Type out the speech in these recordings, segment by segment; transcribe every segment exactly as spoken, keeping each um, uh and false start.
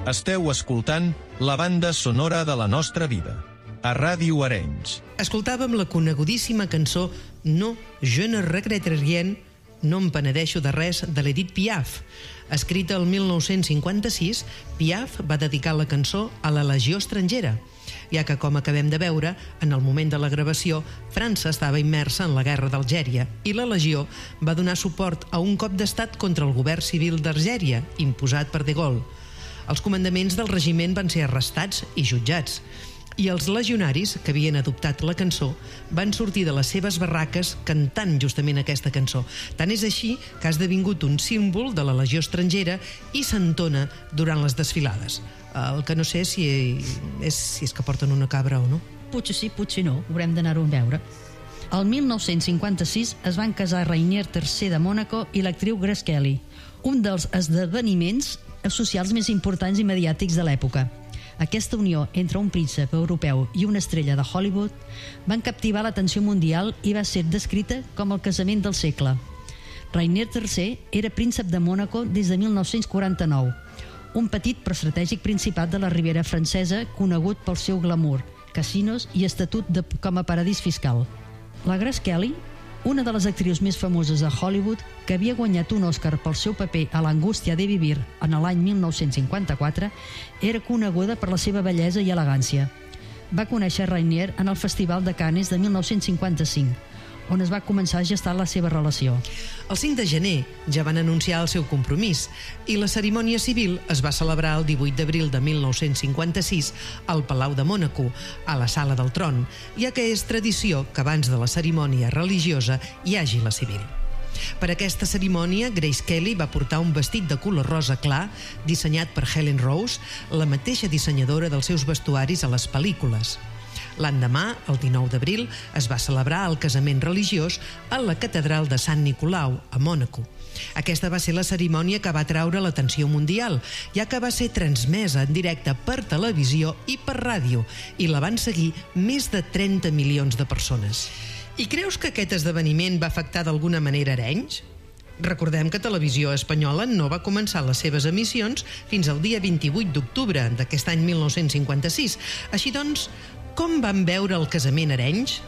Esteu escoltant la banda sonora de la nostra vida, a Ràdio Arenys. Escoltàvem la conegudíssima cançó No, je ne regrette rien, no em penedeixo de res, de l'Edith Piaf. Escrita el mil nou-cents cinquanta-sis, Piaf va dedicar la cançó a la Legió estrangera, ja que, com acabem de veure, en el moment de la gravació, França estava immersa en la guerra d'Algèria i la Legió va donar suport a un cop d'estat contra el govern civil d'Algèria, imposat per De Gaulle. Els comandaments del regiment van ser arrestats i jutjats, i els legionaris que havien adoptat la cançó van sortir de les seves barraques cantant justament aquesta cançó. Tant és així que ha esdevingut un símbol de la Legió estrangera i s'entona durant les desfilades. El que no sé si és, si és que porten una cabra o no. Potser sí, potser no, haurem d'anar-ho a veure. El mil nou-cents cinquanta-sis es van casar Rainier tercer de Mònaco i l'actriu Grace Kelly, un dels esdeveniments socials més importants i mediàtics de l'època. Aquesta unió entre un príncep europeu i una estrella de Hollywood van captivar l'atenció mundial i va ser descrita com el casament del segle. Rainier tercer era príncep de Mònaco des de mil nou-cents quaranta-nou, un petit però estratègic principat de la Ribera francesa conegut pel seu glamour, casinos i estatut de, com a paradís fiscal. La Grace Kelly, una de les actrius més famoses de Hollywood, que havia guanyat un Oscar pel seu paper a l'Angústia de vivir en l'any mil nou-cents cinquanta-quatre, era coneguda per la seva bellesa i elegància. Va conèixer Rainier en el Festival de Cannes de mil nou-cents cinquanta-cinc, on es va començar a gestar la seva relació. El cinc de gener ja van anunciar el seu compromís i la cerimònia civil es va celebrar el divuit d'abril de mil nou-cents cinquanta-sis al Palau de Mònaco, a la Sala del Tron, ja que és tradició que abans de la cerimònia religiosa hi hagi la civil. Per aquesta cerimònia, Grace Kelly va portar un vestit de color rosa clar dissenyat per Helen Rose, la mateixa dissenyadora dels seus vestuaris a les pel·lícules. L'endemà, el dinou d'abril, es va celebrar el casament religiós a la catedral de Sant Nicolau, a Mònaco. Aquesta va ser la cerimònia que va atraure l'atenció mundial, ja que va ser transmesa en directe per televisió i per ràdio, i la van seguir més de trenta milions de persones. I creus que aquest esdeveniment va afectar d'alguna manera Arenys? Recordem que Televisió Espanyola no va començar les seves emissions fins al dia vint-i-vuit d'octubre d'aquest any mil nou-cents cinquanta-sis. Així doncs, com van veure el casament Arenys?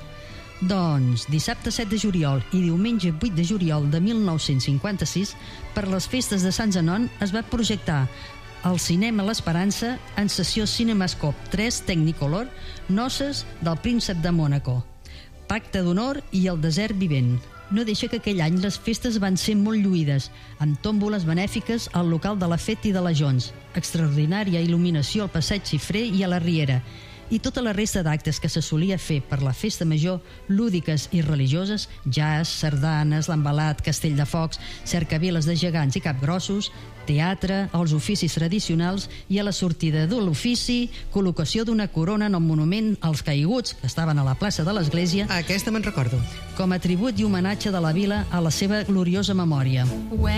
Doncs dissabte set de juliol i diumenge vuit de juliol de mil nou-cents cinquanta-sis, per les festes de Sant Zenon, es va projectar al Cinema L'Esperança, en sessió Cinemascope tres Technicolor, Noces del príncep de Mònaco, Pacte d'honor i El desert vivent. No deixa que aquell any les festes van ser molt lluïdes, amb tòmboles benèfiques al local de la Fet i de la Jons, extraordinària il·luminació al passeig Xifré i a la Riera, i tota la resta d'actes que se solia fer per la festa major, lúdiques i religioses, jazz, sardanes, l'embalat, castell de focs, cercaviles de gegants i capgrossos, teatre, els oficis tradicionals i a la sortida de l'ofici, col·locació d'una corona en el monument als caiguts que estaven a la plaça de l'església. Aquesta me'n recordo. Com a tribut i homenatge de la vila a la seva gloriosa memòria.